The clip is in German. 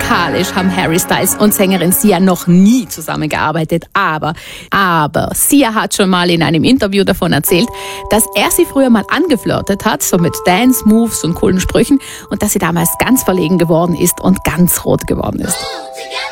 musikalisch haben Harry Styles und Sängerin Sia noch nie zusammengearbeitet. Aber Sia hat schon mal in einem Interview davon erzählt, dass er sie früher mal angeflirtet hat, so mit Dance-Moves und coolen Sprüchen, und dass sie damals ganz verlegen geworden ist und ganz rot geworden ist.